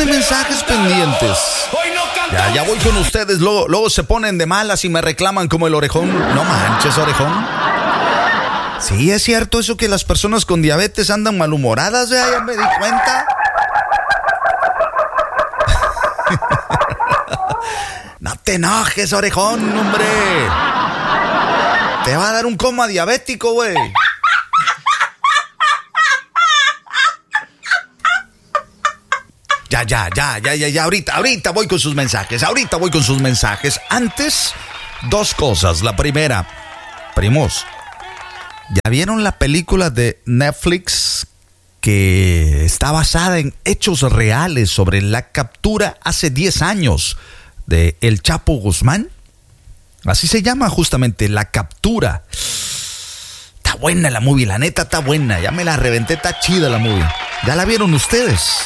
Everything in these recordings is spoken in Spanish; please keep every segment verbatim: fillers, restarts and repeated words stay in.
de mensajes pendientes. Ya, ya voy con ustedes. Luego, luego se ponen de malas y me reclaman como el orejón. No manches, orejón. Sí, es cierto eso que las personas con diabetes andan malhumoradas. Ya, ya me di cuenta. No te enojes, orejón, hombre. Te va a dar un coma diabético, güey. Ya, ya, ya, ya, ya, ya, ahorita, ahorita voy con sus mensajes, ahorita voy con sus mensajes. Antes, dos cosas. La primera, primos, ¿ya vieron la película de Netflix que está basada en hechos reales sobre la captura hace diez años de El Chapo Guzmán? Así se llama justamente, La Captura. Está buena la movie, la neta está buena, ya me la reventé, está chida la movie. ¿Ya la vieron ustedes?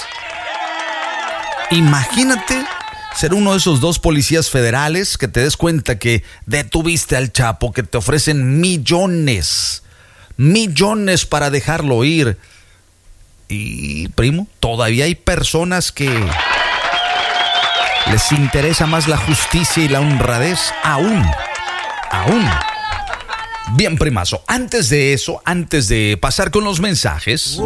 Imagínate ser uno de esos dos policías federales que te des cuenta que detuviste al Chapo, que te ofrecen millones, millones para dejarlo ir. Y, primo, todavía hay personas que les interesa más la justicia y la honradez. Aún, aún. Bien, primazo, antes de eso, antes de pasar con los mensajes...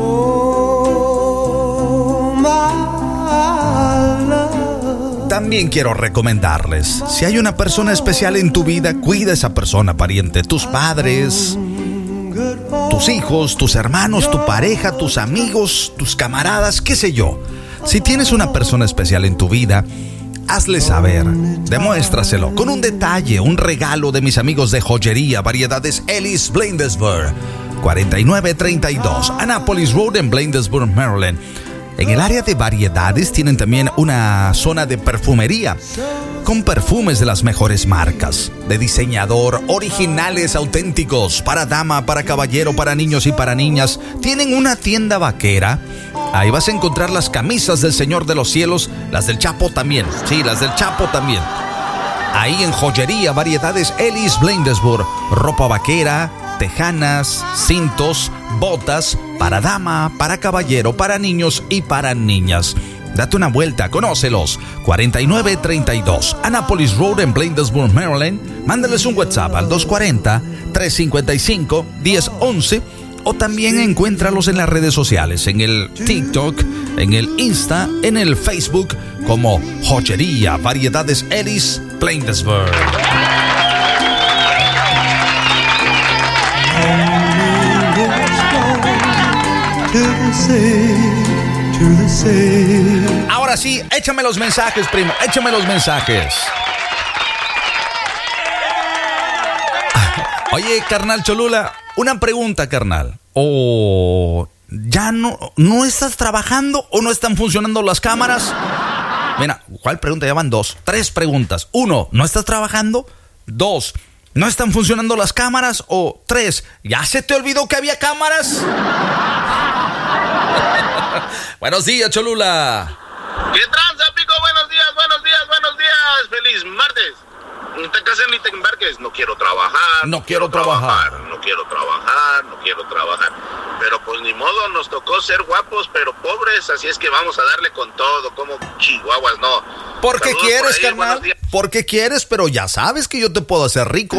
También quiero recomendarles, si hay una persona especial en tu vida, cuida a esa persona, pariente. Tus padres, tus hijos, tus hermanos, tu pareja, tus amigos, tus camaradas, qué sé yo. Si tienes una persona especial en tu vida, hazle saber, demuéstraselo con un detalle, un regalo de mis amigos de Joyería Variedades Ellis Bladensburg, cuarenta y nueve treinta y dos, Annapolis Road en Bladensburg, Maryland. En el área de variedades tienen también una zona de perfumería con perfumes de las mejores marcas, de diseñador, originales, auténticos, para dama, para caballero, para niños y para niñas. Tienen una tienda vaquera. Ahí vas a encontrar las camisas del Señor de los Cielos, las del Chapo también. Sí, las del Chapo también. Ahí en Joyería Variedades Ellis Bladensburg, ropa vaquera, tejanas, cintos, botas, para dama, para caballero, para niños y para niñas. Date una vuelta, conócelos. cuarenta y nueve treinta y dos, Annapolis Road en Bladensburg, Maryland. Mándales un WhatsApp al dos cuarenta, tres cincuenta y cinco, diez once. O también encuéntralos en las redes sociales, en el TikTok, en el Insta, en el Facebook, como Joyería Variedades Ellis Bladensburg. Ahora sí, échame los mensajes, primo, échame los mensajes. Oye, carnal Cholula, una pregunta, carnal. ¿O ya no, no estás trabajando o no están funcionando las cámaras? Mira, ¿cuál pregunta? Ya van dos, tres preguntas. Uno, ¿no estás trabajando? Dos, ¿no están funcionando las cámaras? O tres, ¿ya se te olvidó que había cámaras? Buenos días, Cholula. ¿Qué tranza, Pico? Buenos días, buenos días, buenos días. Feliz martes. No te cases ni te embarques. No quiero trabajar. No, no quiero, quiero trabajar. trabajar. No quiero trabajar, no quiero trabajar. Pero pues ni modo, nos tocó ser guapos, pero pobres. Así es que vamos a darle con todo, como chihuahuas, no. ¿Por qué quieres, por carnal? ¿Por qué quieres? Pero ya sabes que yo te puedo hacer rico.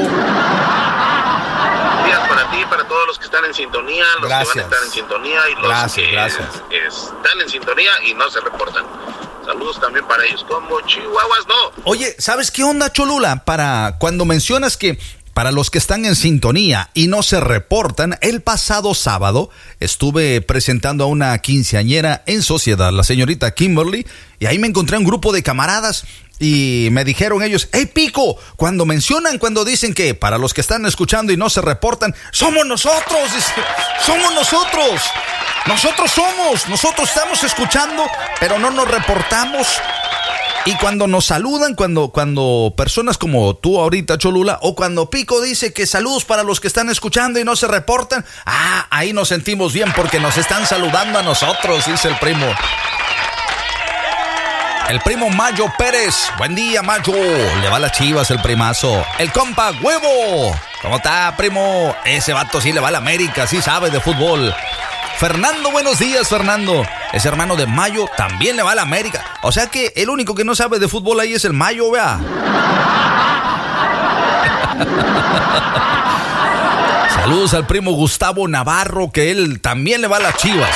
Para ti, para todos los que están en sintonía, los gracias. que van a estar en sintonía y los gracias, que gracias. están en sintonía y no se reportan. Saludos también para ellos, como chihuahuas no. Oye, ¿sabes qué onda, Cholula? Para cuando mencionas que para los que están en sintonía y no se reportan, el pasado sábado estuve presentando a una quinceañera en Sociedad, la señorita Kimberly, y ahí me encontré un grupo de camaradas. Y me dijeron ellos, hey Pico, cuando mencionan, cuando dicen que para los que están escuchando y no se reportan, somos nosotros, dice, somos nosotros, nosotros somos, nosotros estamos escuchando, pero no nos reportamos. Y cuando nos saludan, cuando, cuando personas como tú ahorita, Cholula, o cuando Pico dice que saludos para los que están escuchando y no se reportan, ah, ahí nos sentimos bien porque nos están saludando a nosotros, dice el primo. El primo Mayo Pérez. Buen día, Mayo. Le va a las Chivas el primazo. El compa Huevo. ¿Cómo está, primo? Ese vato sí le va a la América, sí sabe de fútbol. Fernando, buenos días, Fernando. Es hermano de Mayo, también le va a la América. O sea que el único que no sabe de fútbol ahí es el Mayo, vea. Saludos al primo Gustavo Navarro, que él también le va a las Chivas.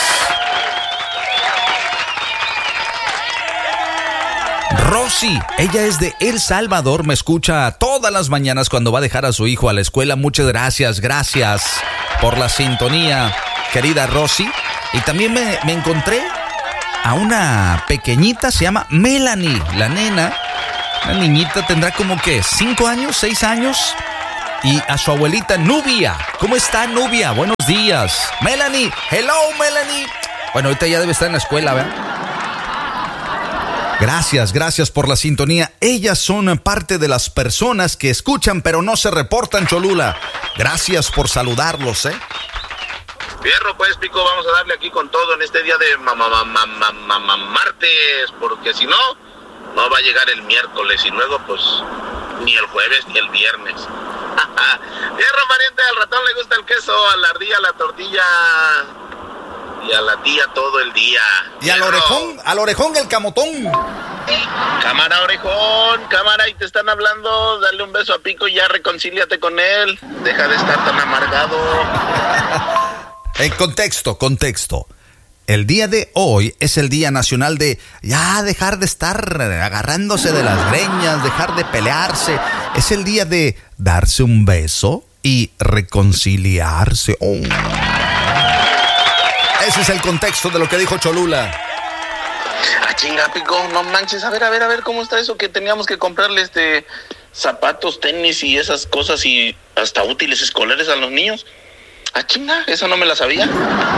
Rosy, ella es de El Salvador, me escucha todas las mañanas cuando va a dejar a su hijo a la escuela. Muchas gracias, gracias por la sintonía, querida Rosy. Y también me, me encontré a una pequeñita, se llama Melanie, la nena. La niñita tendrá como que cinco años, seis años. Y a su abuelita Nubia. ¿Cómo está, Nubia? Buenos días. Melanie, hello, Melanie. Bueno, ahorita ya debe estar en la escuela, ¿verdad? Gracias, gracias por la sintonía. Ellas son parte de las personas que escuchan pero no se reportan, Cholula. Gracias por saludarlos, ¿eh? Fierro, pues, Pico, vamos a darle aquí con todo en este día de mamá, mamá, mamá, mamá, martes, porque si no, no va a llegar el miércoles y luego, pues, ni el jueves ni el viernes. Fierro, pariente, al ratón le gusta el queso, a la ardilla la tortilla y a la tía todo el día. Y al orejón, al orejón el camotón. Cámara, orejón, cámara, y te están hablando, dale un beso a Pico y ya reconcíliate con él. Deja de estar tan amargado. En contexto, contexto. El día de hoy es el Día Nacional de ya dejar de estar agarrándose de las greñas, dejar de pelearse. Es el día de darse un beso y reconciliarse. Oh. Ese es el contexto de lo que dijo Cholula. Ah, chinga, Pico, no manches. A ver, a ver, a ver, ¿cómo está eso que teníamos que comprarle este zapatos, tenis y esas cosas y hasta útiles escolares a los niños? Ah, chinga, eso no me la sabía.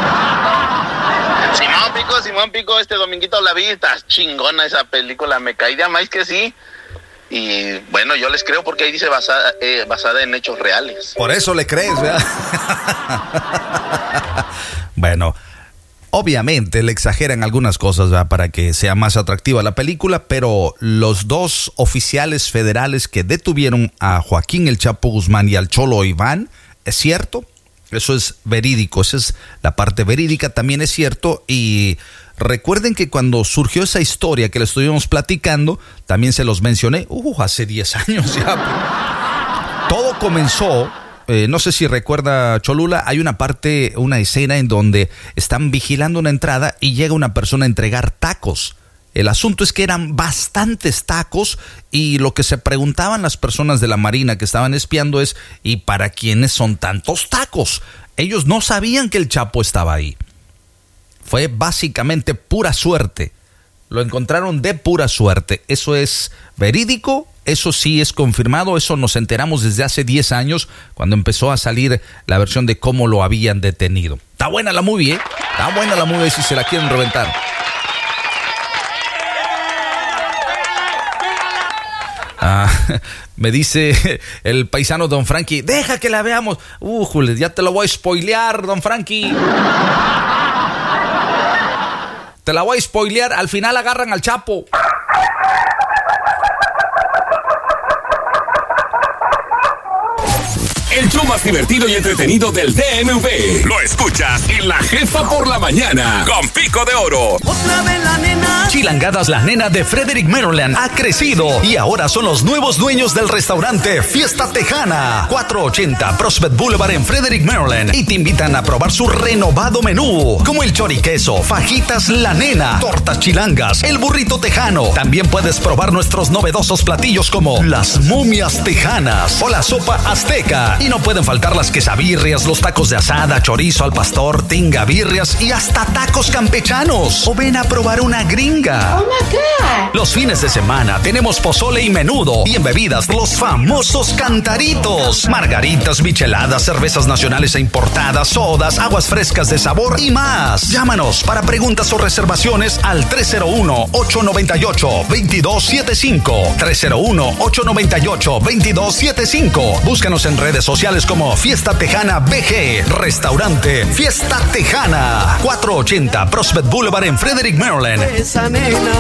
Simón Pico, Simón Pico, este dominguito la vi, está chingona esa película, me caí de más que sí. Y bueno, yo les creo porque ahí dice basada, eh, basada en hechos reales. Por eso le crees, ¿verdad? Bueno, obviamente le exageran algunas cosas, ¿verdad?, para que sea más atractiva la película, pero los dos oficiales federales que detuvieron a Joaquín El Chapo Guzmán y al Cholo Iván, ¿es cierto? Eso es verídico, esa es la parte verídica, también es cierto. Y recuerden que cuando surgió esa historia que le estuvimos platicando, también se los mencioné, uh, hace diez años ya. Todo comenzó, eh, no sé si recuerda Cholula, hay una parte, una escena en donde están vigilando una entrada y llega una persona a entregar tacos. El asunto es que eran bastantes tacos y lo que se preguntaban las personas de la Marina que estaban espiando es ¿y para quiénes son tantos tacos? Ellos no sabían que el Chapo estaba ahí. Fue básicamente pura suerte. Lo encontraron de pura suerte. Eso es verídico, eso sí es confirmado, eso nos enteramos desde hace diez años cuando empezó a salir la versión de cómo lo habían detenido. Está buena la movie, ¿eh? Está buena la movie si se la quieren reventar. Ah, me dice el paisano Don Frankie, deja que la veamos. Uh, Jules, ya te lo voy a spoilear, Don Frankie. Te la voy a spoilear, al final agarran al Chapo. El show más divertido y entretenido del D M V. Lo escuchas en La Jefa por la Mañana con Pico de Oro. Otra vez la nena. Chilangadas La Nena de Frederick, Maryland ha crecido y ahora son los nuevos dueños del restaurante Fiesta Tejana, cuatrocientos ochenta Prospect Boulevard en Frederick, Maryland, y te invitan a probar su renovado menú, como el choriqueso, fajitas La Nena, tortas chilangas, el burrito tejano. También puedes probar nuestros novedosos platillos como las momias tejanas o la sopa azteca. Y no pueden faltar las quesabirrias, los tacos de asada, chorizo al pastor, tinga birrias y hasta tacos campechanos. O ven a probar una gringa. Oh my God. Los fines de semana tenemos pozole y menudo. Y en bebidas, los famosos cantaritos, margaritas, micheladas, cervezas nacionales e importadas, sodas, aguas frescas de sabor y más. Llámanos para preguntas o reservaciones al tres cero uno, ocho nueve ocho, dos dos siete cinco. tres cero uno, ocho nueve ocho, dos dos siete cinco. Búscanos en redes sociales como Fiesta Tejana B G. Restaurante Fiesta Tejana, cuatrocientos ochenta Prospect Boulevard en Frederick, Maryland. Esa nena.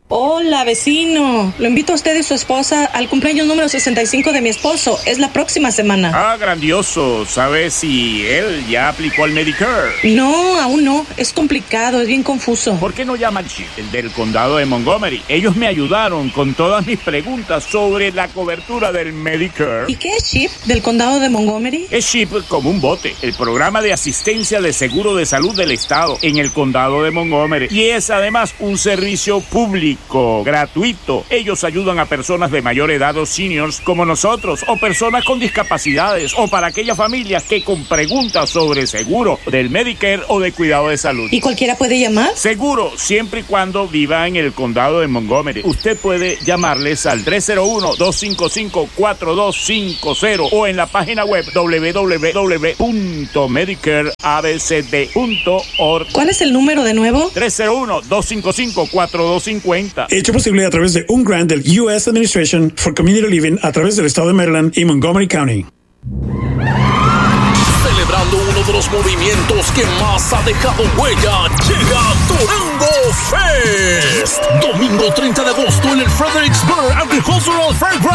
Hola, vecino. Lo invito a usted y su esposa al cumpleaños número sesenta y cinco de mi esposo. Es la próxima semana. Ah, grandioso. ¿Sabes si él ya aplicó al Medicare? No, aún no. Es complicado, es bien confuso. ¿Por qué no llama al Chip, el del condado de Montgomery? Ellos me ayudaron con todas mis preguntas sobre la cobertura del Medicare. ¿Y qué es Chip del condado de Montgomery? Es Chip como un bote, el programa de asistencia de seguro de salud del estado en el condado de Montgomery. Y es además un servicio público, gratuito. Ellos ayudan a personas de mayor edad o seniors como nosotros, o personas con discapacidades, o para aquellas familias que con preguntas sobre seguro del Medicare o de cuidado de salud. ¿Y cualquiera puede llamar? Seguro, siempre y cuando viva en el condado de Montgomery. Usted puede llamarles al tres cero uno, dos cinco cinco, cuatro dos cinco cero o en la página web doble u doble u doble u punto medicare a b c d punto org. ¿Cuál es el número de nuevo? tres cero uno, dos cinco cinco, cuatro dos cinco cero. Hecho posible a través de un grant del U S Administration for Community Living a través del estado de Maryland y Montgomery County. Celebrando uno de los movimientos que más ha dejado huella, llega Durango Fest. Domingo treinta de agosto en el Fredericksburg Agricultural Fairground.